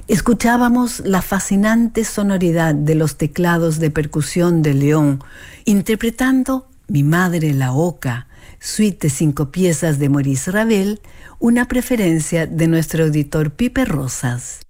Escuchábamos la fascinante sonoridad de los teclados de percusión de León, interpretando Mi madre la oca, suite de 5 piezas de Maurice Ravel, una preferencia de nuestro auditor Pipe Rosas.